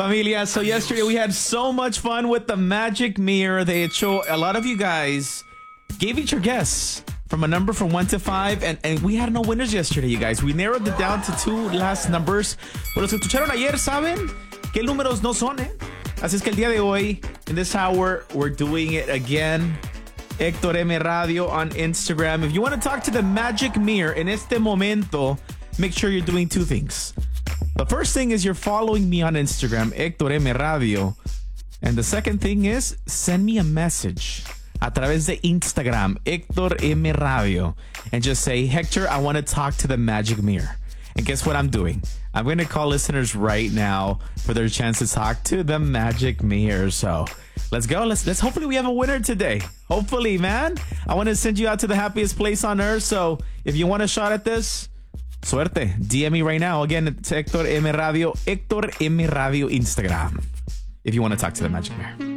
familia. So yesterday we had so much fun with the Magic Mirror. De hecho, a lot of you guys gave each your guess from a number from 1 to 5, and we had no winners yesterday, you guys. We narrowed it down to 2 last numbers. Pero los que escucharon ayer saben qué números no son, ¿eh? Así es que el día de hoy, in this hour, we're doing it again. Héctor M. Radio on Instagram. If you want to talk to the Magic Mirror en este momento, make sure you're doing 2 things. The first thing is you're following me on Instagram, Héctor M. Radio. And the second thing is send me a message a través de Instagram, Héctor M. Radio. And just say, Hector, I want to talk to the Magic Mirror. And guess what I'm doing? I'm going to call listeners right now for their chance to talk to the Magic Mirror. So let's go. Let's hopefully we have a winner today. Hopefully, man. I want to send you out to the happiest place on earth. So if you want a shot at this, suerte. DM me right now. Again, it's Héctor M. Radio. Héctor M. Radio Instagram. If you want to talk to the Magic Mirror.